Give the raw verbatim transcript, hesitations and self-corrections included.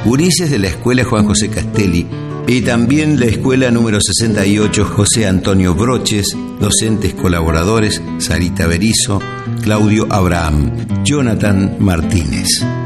gurises de la Escuela Juan José Castelli y también la Escuela número sesenta y ocho José Antonio Broches, docentes colaboradores Sarita Berizo, Claudio Abraham, Jonathan Martínez.